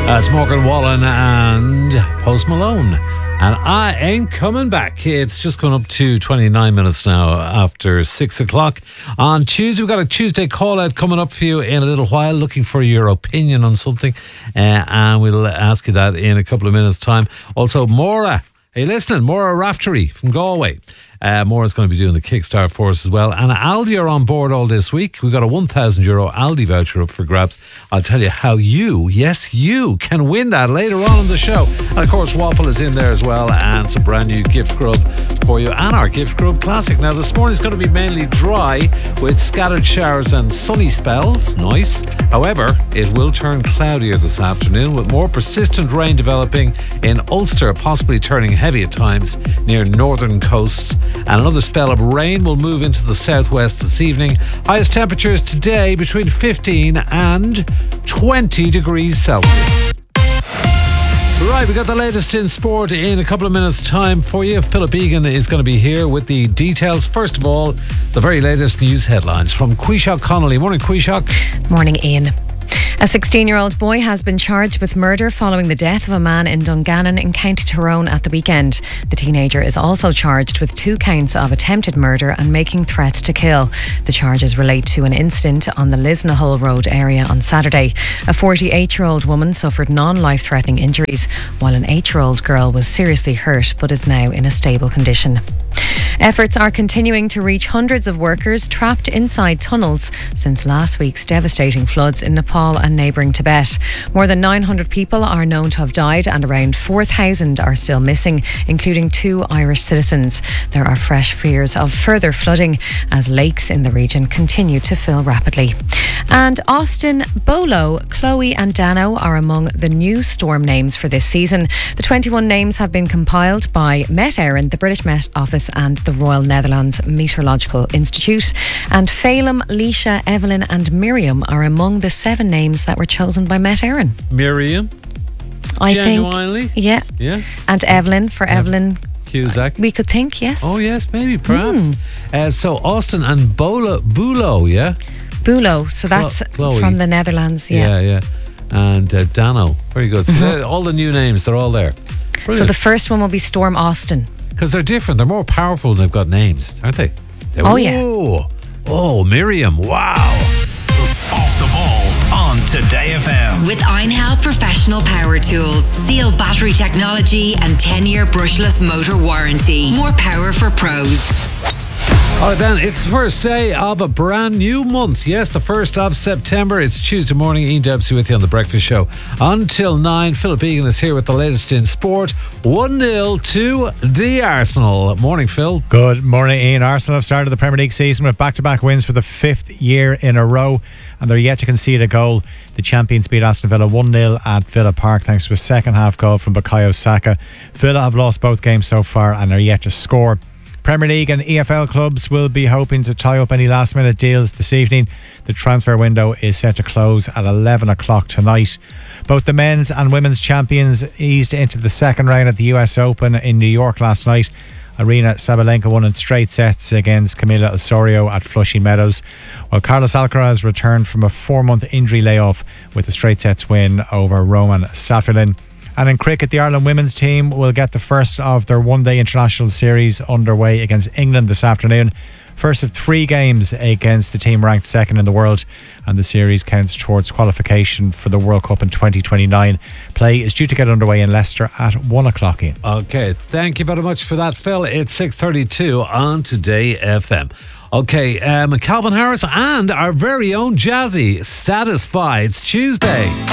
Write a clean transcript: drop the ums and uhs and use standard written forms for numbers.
That's Morgan Wallen and Post Malone. And I ain't coming back. It's just gone up to 29 minutes now after 6 o'clock. On Tuesday, we've got a Tuesday call-out coming up for you in a little while, looking for your opinion on something. And we'll ask you that in a couple of minutes' time. Also, Maura. Hey, listening, Maura Raftery from Galway. Maura's going to be doing the Kickstart for us as well. And Aldi are on board all this week. We've got a €1,000 Aldi voucher up for grabs. I'll tell you how you can win that later on in the show. And of course, Waffle is in there as well, and some brand new gift grub for you, and our gift grub classic. Now, this morning's going to be mainly dry with scattered showers and sunny spells. Nice. However, it will turn cloudier this afternoon with more persistent rain developing in Ulster, possibly turning heavy at times near northern coasts. And another spell of rain will move into the southwest this evening. Highest temperatures today between 15 and 20 degrees Celsius. Right, we got the latest in sport in a couple of minutes' time for you. Philip Egan is going to be here with the details. First of all, the very latest news headlines from Quishak Connolly. Morning, Quishak. Morning, Ian. A 16-year-old boy has been charged with murder following the death of a man in Dungannon in County Tyrone at the weekend. The teenager is also charged with 2 counts of attempted murder and making threats to kill. The charges relate to an incident on the Lisnahull Road area on Saturday. A 48-year-old woman suffered non-life-threatening injuries, while an 8-year-old girl was seriously hurt but is now in a stable condition. Efforts are continuing to reach hundreds of workers trapped inside tunnels since last week's devastating floods in Nepal and neighbouring Tibet. More than 900 people are known to have died and around 4,000 are still missing, including 2 Irish citizens. There are fresh fears of further flooding as lakes in the region continue to fill rapidly. And Austin, Bolo, Chloe and Dano are among the new storm names for this season. The 21 names have been compiled by Met Éireann, the British Met Office and the Royal Netherlands Meteorological Institute. And Phelim, Leisha, Evelyn and Miriam are among the 7 names that were chosen by Met Éireann. Miriam? I Genuinely? think. Yeah. And Evelyn for Evelyn. Cusack. We could think, yes. Oh, yes, maybe, perhaps. So Austin and Bulo, yeah? Bulo, so that's Chloe. from the Netherlands, yeah. Yeah. And Dano. Very good. So all the new names, they're all there. Brilliant. So the first one will be Storm Austin. Because they're different. They're more powerful and they've got names, aren't they? Yeah. Oh, Miriam. Wow. Off the ball on Today FM. With Einhell Professional Power Tools. Seal battery technology and 10-year brushless motor warranty. More power for pros. All right, then, it's the first day of a brand new month. Yes, the 1st of September. It's Tuesday morning. Ian Dempsey with you on The Breakfast Show. Until 9, Philip Egan is here with the latest in sport. 1-0 to the Arsenal. Morning, Phil. Good morning, Ian. Arsenal have started the Premier League season with back-to-back wins for the 5th year in a row, and they're yet to concede a goal. The champions beat Aston Villa 1-0 at Villa Park thanks to a second-half goal from Bukayo Saka. Villa have lost both games so far and are yet to score. Premier League and EFL clubs will be hoping to tie up any last-minute deals this evening. The transfer window is set to close at 11 o'clock tonight. Both the men's and women's champions eased into the second round at the US Open in New York last night. Arina Sabalenka won in straight sets against Camila Osorio at Flushing Meadows, while Carlos Alcaraz returned from a 4-month injury layoff with a straight sets win over Roman Safilin. And in cricket, the Ireland women's team will get the first of their one-day international series underway against England this afternoon. First of 3 games against the team ranked second in the world, and the series counts towards qualification for the World Cup in 2029. Play is due to get underway in Leicester at 1 o'clock. In. Okay, thank you very much for that, Phil. It's 6:32 on Today FM. Okay, Calvin Harris and our very own Jazzy, Satisfied. It's Tuesday.